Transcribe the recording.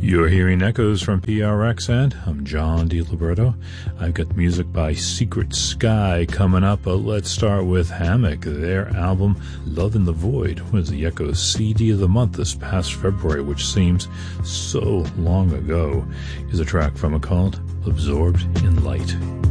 You're hearing echoes from PRX, and I'm John DiLiberto. I've got music by Secret Sky coming up, but let's start with Hammock. Their album Love in the Void was the Echoes CD of the month this past February, which seems so long ago. Here's a track from it called Absorbed in Light.